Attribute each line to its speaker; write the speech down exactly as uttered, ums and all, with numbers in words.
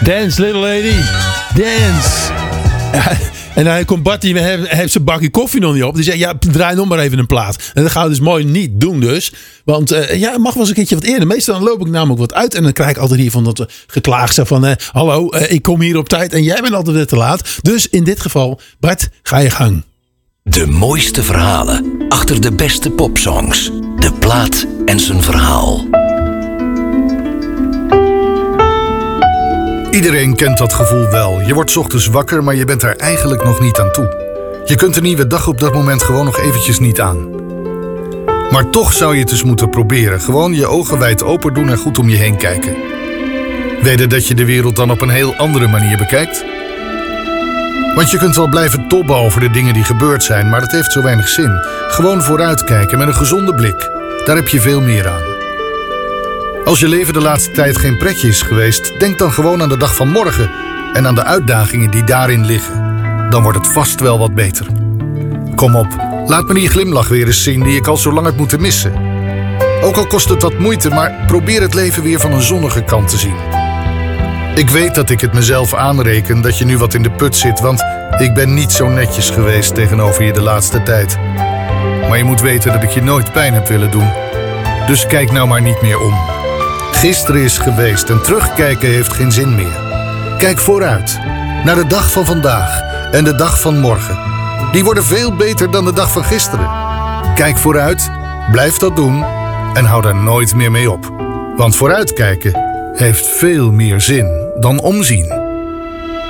Speaker 1: Dance, little lady. Dance. Ja, en dan komt Bartie, hij heeft zijn bakje koffie nog niet op. Die zegt, ja, draai nog maar even een plaat. En dat gaan we dus mooi niet doen dus. Want uh, ja, het mag wel eens een keertje wat eerder. Meestal dan loop ik namelijk wat uit. En dan krijg ik altijd hier van dat uh, geklaag. Zeg van, uh, hallo, uh, ik kom hier op tijd en jij bent altijd weer te laat. Dus in dit geval, Bart, ga je gang.
Speaker 2: De mooiste verhalen achter de beste popsongs. De plaat en zijn verhaal.
Speaker 3: Iedereen kent dat gevoel wel. Je wordt 's ochtends wakker, maar je bent er eigenlijk nog niet aan toe. Je kunt de nieuwe dag op dat moment gewoon nog eventjes niet aan. Maar toch zou je het eens moeten proberen. Gewoon je ogen wijd open doen en goed om je heen kijken. Weet je dat je de wereld dan op een heel andere manier bekijkt? Want je kunt wel blijven tobben over de dingen die gebeurd zijn, maar dat heeft zo weinig zin. Gewoon vooruitkijken met een gezonde blik. Daar heb je veel meer aan. Als je leven de laatste tijd geen pretje is geweest, denk dan gewoon aan de dag van morgen en aan de uitdagingen die daarin liggen. Dan wordt het vast wel wat beter. Kom op, laat me die glimlach weer eens zien die ik al zo lang heb moeten missen. Ook al kost het wat moeite, maar probeer het leven weer van een zonnige kant te zien. Ik weet dat ik het mezelf aanreken dat je nu wat in de put zit, want ik ben niet zo netjes geweest tegenover je de laatste tijd. Maar je moet weten dat ik je nooit pijn heb willen doen. Dus kijk nou maar niet meer om. Gisteren is geweest en terugkijken heeft geen zin meer. Kijk vooruit, naar de dag van vandaag en de dag van morgen. Die worden veel beter dan de dag van gisteren. Kijk vooruit, blijf dat doen en hou daar nooit meer mee op. Want vooruitkijken heeft veel meer zin dan omzien.